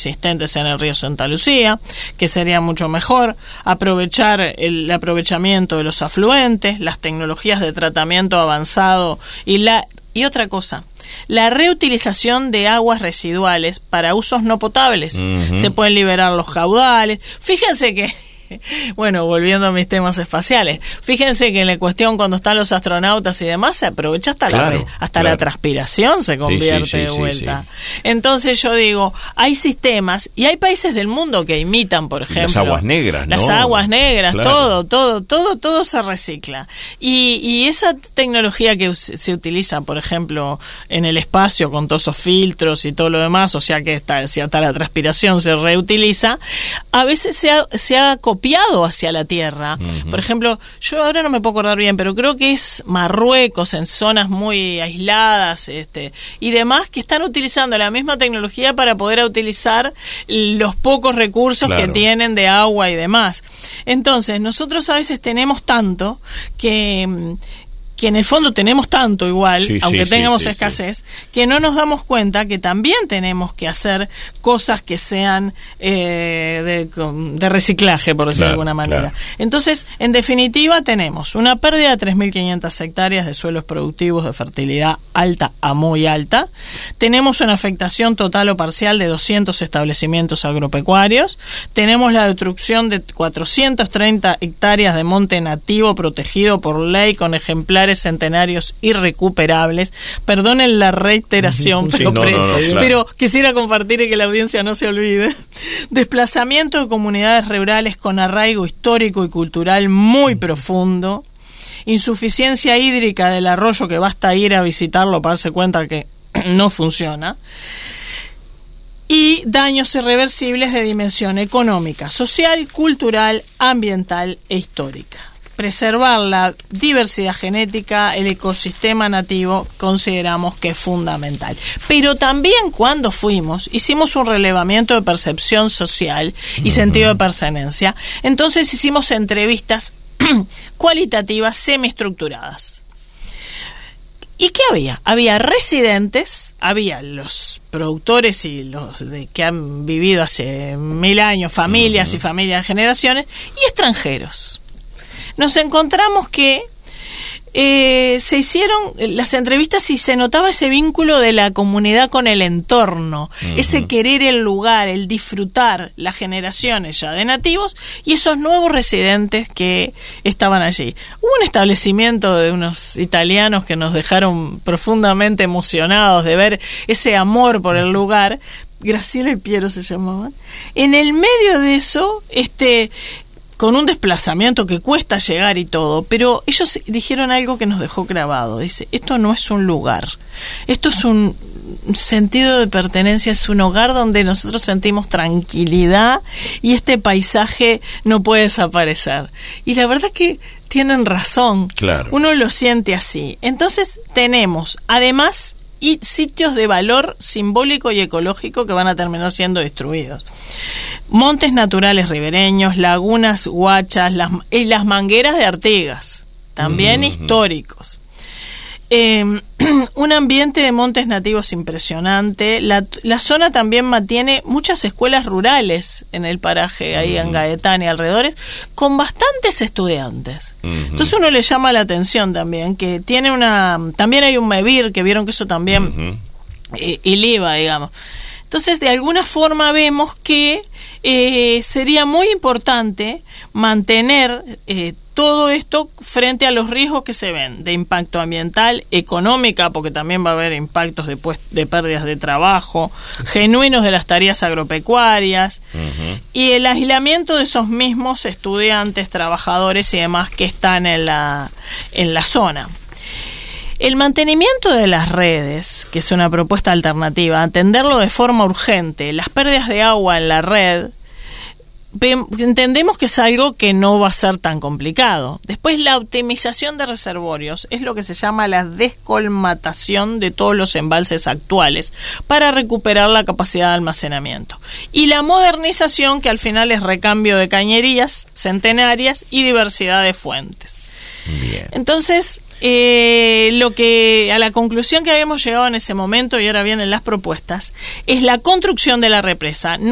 existentes en el río Santa Lucía, que sería mucho mejor aprovechar el aprovechamiento de los afluentes, las tecnologías de tratamiento avanzado y otra cosa, la reutilización de aguas residuales para usos no potables. Se pueden liberar los caudales. Fíjense que, bueno, volviendo a mis temas espaciales, fíjense que en la cuestión cuando están los astronautas y demás se aprovecha hasta la transpiración se convierte de vuelta. Sí. Entonces yo digo, hay sistemas y hay países del mundo que imitan, por ejemplo, las aguas negras, ¿no? Las aguas negras, todo se recicla. Y esa tecnología que se utiliza, por ejemplo, en el espacio con todos esos filtros y todo lo demás, o sea que hasta la transpiración se reutiliza, a veces se ha copiado hacia la tierra. Por ejemplo, yo ahora no me puedo acordar bien, pero creo que es Marruecos, en zonas muy aisladas y demás, que están utilizando la misma tecnología para poder utilizar los pocos recursos que tienen de agua y demás. Entonces, nosotros a veces tenemos tanto que en el fondo tenemos tanto igual, aunque tengamos escasez, que no nos damos cuenta que también tenemos que hacer cosas que sean de reciclaje, por decirlo de alguna manera. Entonces, en definitiva, tenemos una pérdida de 3.500 hectáreas de suelos productivos de fertilidad alta a muy alta. Tenemos una afectación total o parcial de 200 establecimientos agropecuarios. Tenemos la destrucción de 430 hectáreas de monte nativo protegido por ley con ejemplares centenarios irrecuperables. Perdonen la reiteración, pero quisiera compartir y que la audiencia no se olvide. Desplazamiento de comunidades rurales con arraigo histórico y cultural muy profundo. Insuficiencia hídrica del arroyo, que basta ir a visitarlo para darse cuenta que no funciona. Y daños irreversibles de dimensión económica, social, cultural, ambiental e histórica. Preservar la diversidad genética, el ecosistema nativo, consideramos que es fundamental. Pero también cuando hicimos un relevamiento de percepción social y sentido de pertenencia. Entonces hicimos entrevistas cualitativas semiestructuradas. ¿Y qué había? Había residentes, había los productores y los que han vivido hace 1000 años, familias y familias de generaciones, y extranjeros. Nos encontramos que se hicieron las entrevistas y se notaba ese vínculo de la comunidad con el entorno, ese querer el lugar, el disfrutar, las generaciones ya de nativos y esos nuevos residentes que estaban allí. Hubo un establecimiento de unos italianos que nos dejaron profundamente emocionados de ver ese amor por el lugar. Graciela y Piero se llamaban. En el medio de eso, con un desplazamiento que cuesta llegar y todo, pero ellos dijeron algo que nos dejó grabado. Dice, esto no es un lugar, esto es un sentido de pertenencia, es un hogar donde nosotros sentimos tranquilidad y este paisaje no puede desaparecer. Y la verdad que tienen razón, uno lo siente así. Entonces tenemos, además, y sitios de valor simbólico y ecológico que van a terminar siendo destruidos. Montes naturales ribereños, lagunas huachas, y las mangueras de Artigas, también históricos. Un ambiente de montes nativos impresionante. La zona también mantiene muchas escuelas rurales en el paraje, ahí en Gaetán y alrededores, con bastantes estudiantes. Entonces uno le llama la atención también, que tiene también hay un MEVIR, que vieron que eso también ILIVA, digamos. Entonces, de alguna forma vemos que sería muy importante mantener todo esto frente a los riesgos que se ven de impacto ambiental, económica, porque también va a haber impactos de pérdidas de trabajo, genuinos de las tareas agropecuarias, y el aislamiento de esos mismos estudiantes, trabajadores y demás que están en la zona. El mantenimiento de las redes, que es una propuesta alternativa, atenderlo de forma urgente, las pérdidas de agua en la red, entendemos que es algo que no va a ser tan complicado. Después, la optimización de reservorios es lo que se llama la descolmatación de todos los embalses actuales para recuperar la capacidad de almacenamiento. Y la modernización, que al final es recambio de cañerías centenarias y diversidad de fuentes. Bien. Entonces, a la conclusión que habíamos llegado en ese momento, y ahora vienen las propuestas, es la construcción de la represa.